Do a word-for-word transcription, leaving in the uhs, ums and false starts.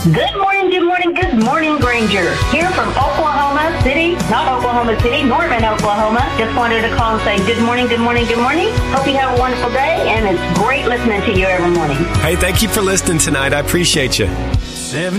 Good morning, good morning, good morning, Granger. Here from Oklahoma City, not Oklahoma City, Norman, Oklahoma. Just wanted to call and say good morning, good morning, good morning. Hope you have a wonderful day, and it's great listening to you every morning. Hey, thank you for listening tonight. I appreciate you.